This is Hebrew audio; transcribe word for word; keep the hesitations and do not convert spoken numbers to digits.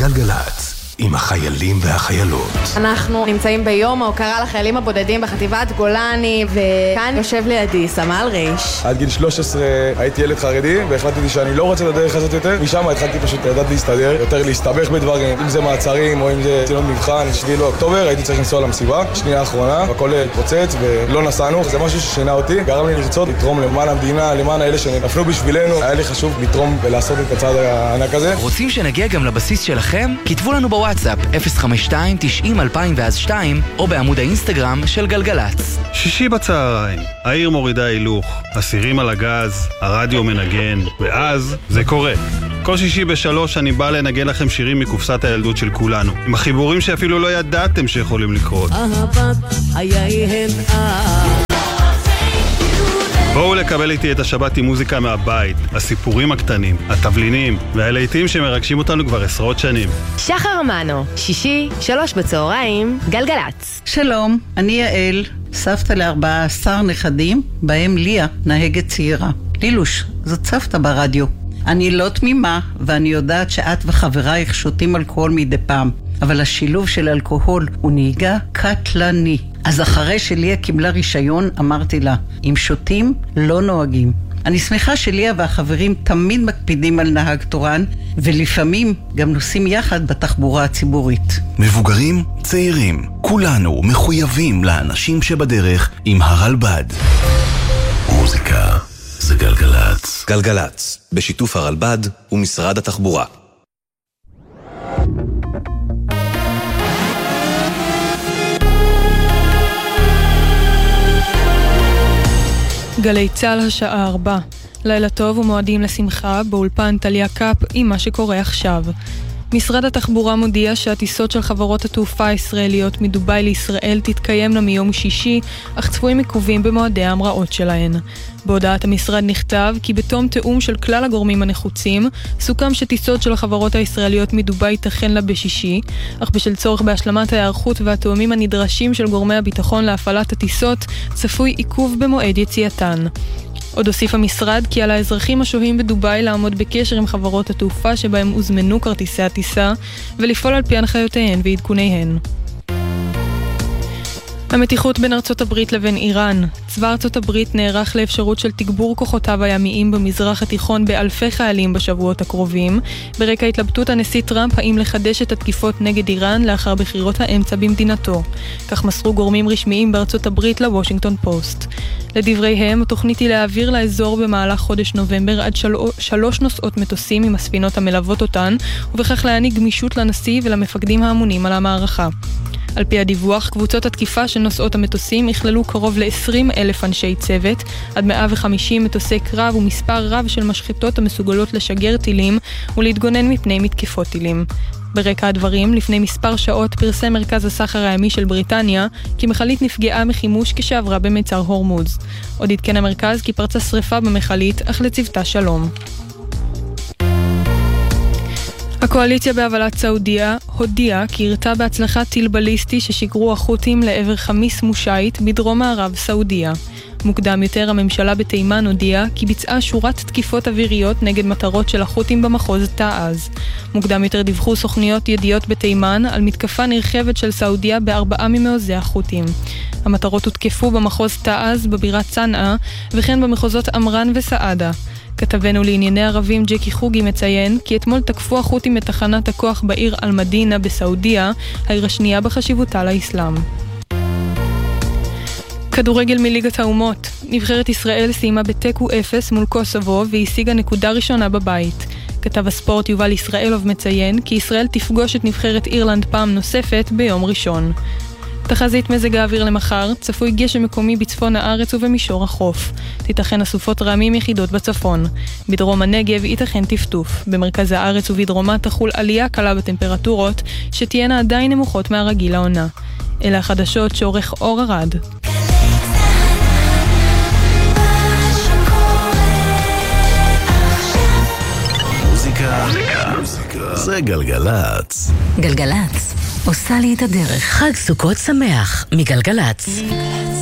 גלגלת, עם החיילים והחיילות. אנחנו נמצאים ביום ההוקרה לחיילים הבודדים בחטיבת גולני, וכאן יושב לידי סמל ריש. עד גיל שלוש עשרה הייתי ילד חרדי, והחלטתי שאני לא רוצה את הדרך הזאת יותר. משם התחלתי פשוט לדעת להסתדר, יותר להסתבך בדברים, אם זה מעצרים או אם זה ציונות מבחן. שביעי לאוקטובר הייתי צריך לנסוע למסיבה, שנייה האחרונה, הכל התפוצץ ולא נסענו. זה משהו ששינה אותי, גרם לי לרצות לתרום למען המדינה, למען האלה שנפלו בשבילנו. היה לי חשוב לתרום ולעשות את הצעד הענק הזה. רוצים שנגיע גם לבסיס שלכם? כתבו לנו בוואטסאפ אפס חמש שתיים תשעים אלפיים ואז שתיים או בעמוד האינסטגרם של גלגלץ. שישי בצהריים, העיר מורידה הילוך, הסירים על הגז, הרדיו מנגן, ואז זה קורה. כל שישי בשלוש אני בא לנגן לכם שירים מקופסת הילדות של כולנו, עם החיבורים שאפילו לא ידעתם שיכולים לקרות. אהבת חיי הן את. בואו לקבל איתי את השבת עם מוזיקה מהבית, הסיפורים הקטנים, התבלינים והלהיטים שמרגשים אותנו כבר עשרות שנים. שחר אמנו, שישי, שלוש בצהריים, גלגלץ. שלום, אני יעל, סבתא לארבעה עשר נכדים, בהם ליה, נהגת צעירה. לילוש, זאת סבתא ברדיו. אני לא תמימה, ואני יודעת שאת וחברייך שותים אלכוהול מדי פעם, אבל השילוב של אלכוהול הוא נהיגה קטלני. אז אחרי שליה קיבלה רישיון, אמרתי לה, אם שותים, לא נוהגים. אני שמחה שליה והחברים תמיד מקפידים על נהג תורן, ולפעמים גם נוסעים יחד בתחבורה הציבורית. מבוגרים, צעירים, כולנו מחויבים לאנשים שבדרך עם הרלב"ד. מוזיקה זה גלגלץ. גלגלץ, בשיתוף הרלב"ד ומשרד התחבורה. גלי צהל השעה ארבע. לילה טוב ומועדים לשמחה באולפן טליה קאפ עם מה שקורה עכשיו. משרד התחבורה מודיע שהטיסות של חברות התעופה הישראליות מדובאי לישראל תתקיימנה מיום שישי, אך צפויים עיכובים במועדי ההמראות שלהן. בהודעת המשרד נכתב כי בתום תאום של כלל הגורמים הנחוצים, סוכם שטיסות של החברות הישראליות מדובאי תחלנה בשישי, אך בשל צורך בהשלמת ההיערכות והתאומים הנדרשים של גורמי הביטחון להפעלת הטיסות, צפוי עיכוב במועד יציאתן. עוד הוסיף המשרד כי על האזרחים השוהים בדובאי לעמוד בקשר עם חברות התעופה שבהם הוזמנו כרטיסי הטיסה ולפעול על פי הנחיותיהן ועדכוניהן. המתיחות בין ארצות הברית לבין איראן. צבא ארצות הברית נערך לאפשרות של תגבור כוחותיו הימיים במזרח התיכון באלפי חיילים בשבועות הקרובים, ברקע התלבטות הנשיא טראמפ האם לחדש את התקיפות נגד איראן לאחר בחירות האמצע במדינתו. כך מסרו גורמים רשמיים בארצות הברית לוושינגטון פוסט. לדבריהם, התוכנית היא להעביר לאזור במהלך חודש נובמבר עד של... שלוש נוסעות מטוסים עם הספינות המלוות אותן, ובכך להעניק גמישות לנשיא ולמפקדים האמונים על המערכה. על פי הדיווח, קבוצות התקיפה של נוסעות המטוסים הכללו קרוב ל-עשרים אלף אנשי צוות, עד מאה וחמישים מטוסי קרב ומספר רב של משחטות המסוגלות לשגר טילים ולהתגונן מפני מתקפות טילים. ברקע הדברים, לפני מספר שעות פרסם מרכז הסחר הימי של בריטניה כי מכלית נפגעה מחימוש כשעברה במצר הורמוז. עוד עדכן המרכז כי פרצה שריפה במכלית, אך לצוותה שלום. הקואליציה בהובלת סעודיה הודיעה כי ירתה בהצלחה טיל בליסטי ששיגרו החות'ים לעבר חמיס מושייט בדרום מערב סעודיה. מוקדם יותר הממשלה בתימן הודיעה כי ביצעה שורת תקיפות אוויריות נגד מטרות של החות'ים במחוז תעז. מוקדם יותר דיווחו סוכניות ידיעות בתימן על מתקפה נרחבת של סעודיה בארבעה ממעוזי החות'ים. המטרות הותקפו במחוז תעז, בבירת צנעה, וכן במחוזות אמרן וסעדה. כתבנו לענייני ערבים ג'קי חוגי מציין כי אתמול תקפו החות'ים את תחנת הכוח בעיר אל-מדינה בסעודיה, העיר השנייה בחשיבותה לאסלאם. כדורגל מליגת האומות. נבחרת ישראל סיימה בתיקו אפס מול קוסובו והשיגה נקודה ראשונה בבית. כתב הספורט יובל ישראלוב מציין כי ישראל תפגוש את נבחרת אירלנד פעם נוספת ביום ראשון. תחזית מזג האוויר למחר, צפוי גשם מקומי בצפון הארץ ובמישור החוף. תיתכן אסופות רעמים יחידות בצפון. בדרום הנגב ייתכן טפטוף. במרכז הארץ ובדרומה תחול עלייה קלה בטמפרטורות, שתהיינה עדיין נמוכות מהרגיל לעונה. אלה החדשות שעורך אור ארד. מוזיקה זה גלגלץ. גלגלץ עושה לי את הדרך. חג סוכות שמח מגלגלץ.